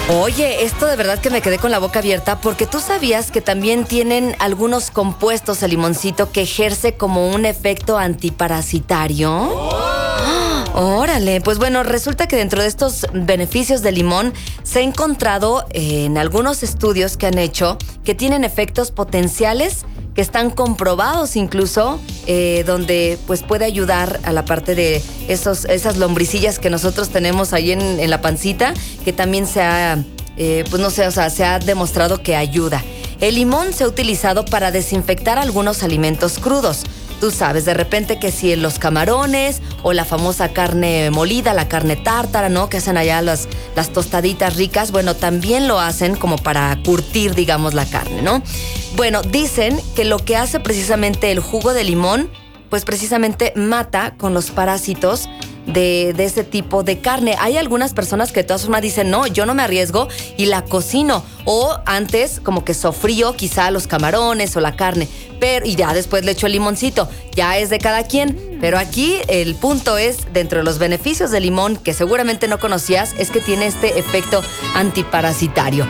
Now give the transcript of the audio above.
Oye, esto de verdad que me quedé con la boca abierta porque tú sabías que también tienen algunos compuestos el limoncito que ejerce como un efecto antiparasitario. Órale, pues bueno, resulta que dentro de estos beneficios del limón se ha encontrado en algunos estudios que han hecho que tienen efectos potenciales que están comprobados incluso, donde pues puede ayudar a la parte de esas lombricillas que nosotros tenemos ahí en la pancita, que también se ha, se ha demostrado que ayuda. El limón se ha utilizado para desinfectar algunos alimentos crudos. Tú sabes, de repente que si en los camarones o la famosa carne molida, la carne tártara, ¿no? Que hacen allá las tostaditas ricas, bueno, también lo hacen como para curtir, digamos, la carne, ¿no? Bueno, dicen que lo que hace precisamente el jugo de limón, pues precisamente mata con los parásitos de ese tipo de carne. Hay algunas personas que de todas formas dicen, no, yo no me arriesgo y la cocino. O antes como que sofrío quizá los camarones o la carne, y ya después le echo el limoncito. Ya es de cada quien. Pero aquí el punto es, dentro de los beneficios del limón, que seguramente no conocías, es que tiene este efecto antiparasitario.